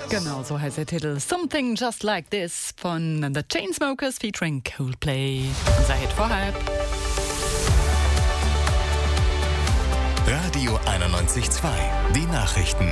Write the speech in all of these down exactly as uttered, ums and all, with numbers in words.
Genau, so heißt der Titel Something Just Like This von The Chainsmokers featuring Coldplay. Unser Hit vor halb. Radio einundneunzig Komma zwei, die Nachrichten.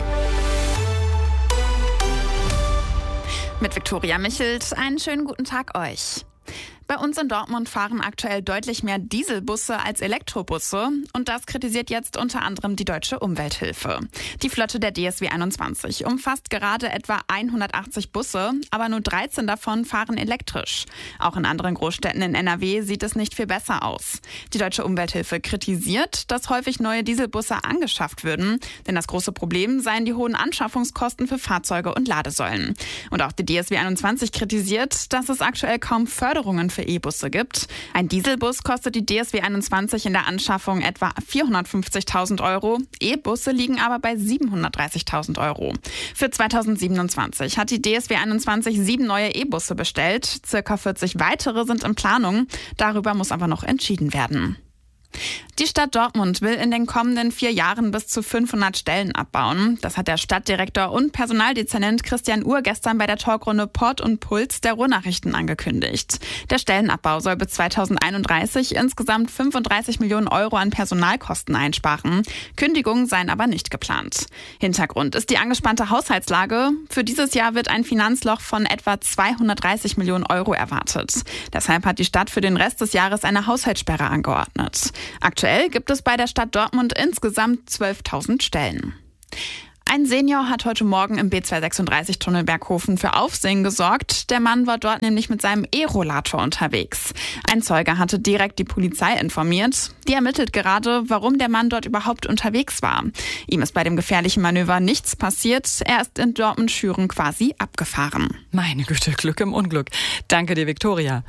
Mit Viktoria Michelt, einen schönen guten Tag euch. Bei uns in Dortmund fahren aktuell deutlich mehr Dieselbusse als Elektrobusse und das kritisiert jetzt unter anderem die Deutsche Umwelthilfe. Die Flotte der D S W einundzwanzig umfasst gerade etwa hundertachtzig Busse, aber nur dreizehn davon fahren elektrisch. Auch in anderen Großstädten in N R W sieht es nicht viel besser aus. Die Deutsche Umwelthilfe kritisiert, dass häufig neue Dieselbusse angeschafft würden, denn das große Problem seien die hohen Anschaffungskosten für Fahrzeuge und Ladesäulen. Und auch die D S W einundzwanzig kritisiert, dass es aktuell kaum Förderungen für E-Busse gibt. Ein Dieselbus kostet die D S W einundzwanzig in der Anschaffung etwa vierhundertfünfzigtausend Euro. E-Busse liegen aber bei siebenhundertdreißigtausend Euro. Für zweitausendsiebenundzwanzig hat die D S W einundzwanzig sieben neue E-Busse bestellt. Circa vierzig weitere sind in Planung. Darüber muss aber noch entschieden werden. Die Stadt Dortmund will in den kommenden vier Jahren bis zu fünfhundert Stellen abbauen. Das hat der Stadtdirektor und Personaldezernent Christian Uhr gestern bei der Talkrunde Port und Puls der Ruhrnachrichten angekündigt. Der Stellenabbau soll bis zweitausendeinunddreißig insgesamt fünfunddreißig Millionen Euro an Personalkosten einsparen. Kündigungen seien aber nicht geplant. Hintergrund ist die angespannte Haushaltslage. Für dieses Jahr wird ein Finanzloch von etwa zweihundertdreißig Millionen Euro erwartet. Deshalb hat die Stadt für den Rest des Jahres eine Haushaltssperre angeordnet. Aktuell gibt es bei der Stadt Dortmund insgesamt zwölftausend Stellen. Ein Senior hat heute Morgen im B zweihundertsechsunddreißig-Tunnel Berghofen für Aufsehen gesorgt. Der Mann war dort nämlich mit seinem E-Rollator unterwegs. Ein Zeuge hatte direkt die Polizei informiert. Die ermittelt gerade, warum der Mann dort überhaupt unterwegs war. Ihm ist bei dem gefährlichen Manöver nichts passiert. Er ist in Dortmund-Schüren quasi abgefahren. Meine Güte, Glück im Unglück. Danke dir, Viktoria.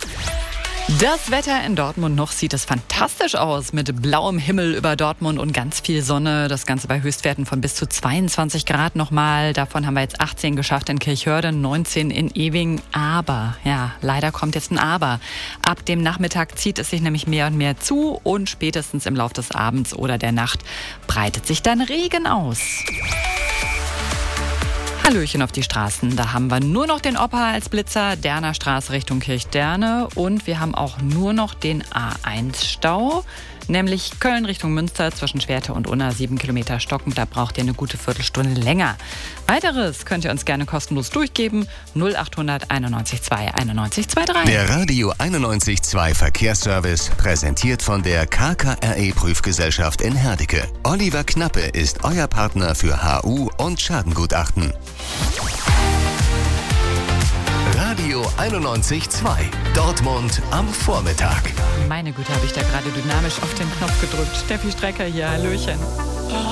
Das Wetter in Dortmund noch sieht es fantastisch aus mit blauem Himmel über Dortmund und ganz viel Sonne. Das Ganze bei Höchstwerten von bis zu zweiundzwanzig Grad nochmal. Davon haben wir jetzt achtzehn geschafft in Kirchhörde, neunzehn in Ewing. Aber, ja, leider kommt jetzt ein Aber. Ab dem Nachmittag zieht es sich nämlich mehr und mehr zu und spätestens im Laufe des Abends oder der Nacht breitet sich dann Regen aus. Hallöchen auf die Straßen. Da haben wir nur noch den Opa als Blitzer, Derner Straße Richtung Kirchderne und wir haben auch nur noch den A eins Stau, nämlich Köln Richtung Münster zwischen Schwerte und Unna, sieben Kilometer stockend. Da braucht ihr eine gute Viertelstunde länger. Weiteres könnt ihr uns gerne kostenlos durchgeben. null achthundert einundneunzig zwei einundneunzig zweiunddreißig. Der Radio einundneunzig Komma zwei Verkehrsservice, präsentiert von der K K R E-Prüfgesellschaft in Herdecke. Oliver Knappe ist euer Partner für H U und Schadengutachten. Radio einundneunzig Komma zwei. Dortmund am Vormittag. Meine Güte, habe ich da gerade dynamisch auf den Knopf gedrückt. Steffi Strecker hier, Hallöchen.